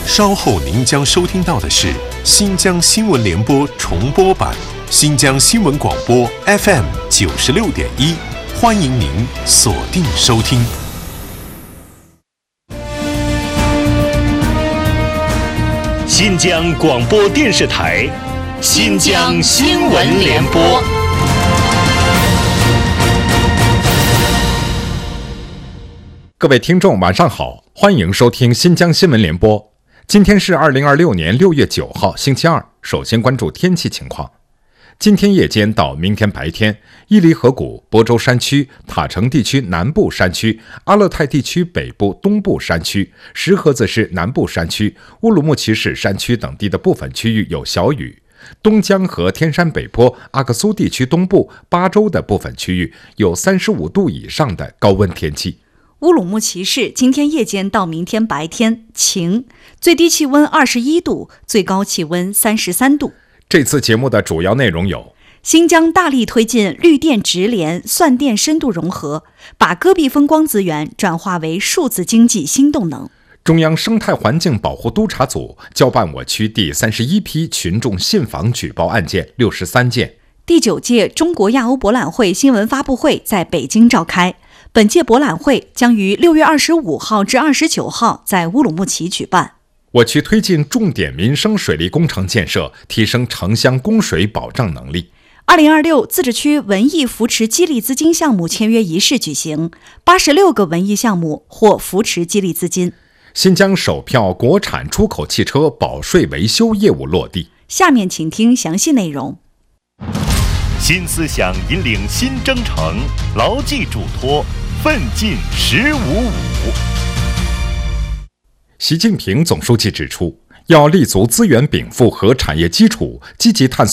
稍后您将收听到的是新疆新闻联播重播版，新疆新闻广播 FM 96.1，欢迎您锁定收听。 新疆广播电视台，新疆新闻联播。 各位听众晚上好，欢迎收听新疆新闻联播。今天是2026年6月9号星期二，首先关注天气情况。今天夜间到明天白天，伊犁河谷、亳州山区、塔城地区南部山区、阿勒泰地区北部、东部山区、石河子市南部山区、乌鲁木齐市山区等地的部分区域有小雨。东江和天山北坡、阿克苏地区东部、巴州的部分区域有35度以上的高温天气。 乌鲁木齐市今天夜间到明天白天晴，最低气温21度，最高气温33度。 这次节目的主要内容有： 新疆大力推进绿电直联、算电深度融合，把戈壁风光资源转化为数字经济新动能。 中央生态环境保护督察组交办我区第31批群众信访举报案件63件。 第9届中国亚欧博览会新闻发布会在北京召开，本届博览会将于6月25号至29号在乌鲁木齐举办。 我区推进重点民生水利工程建设，提升城乡供水保障能力。 2026自治区文艺扶持激励资金项目签约仪式举行，86个文艺项目获扶持激励资金。 新疆首票国产出口汽车保税维修业务落地。 下面请听详细内容。 新思想引领新征程，牢记嘱托，奋进1055。 习近平总书记指出，要立足资源禀赋和产业基础，积极探索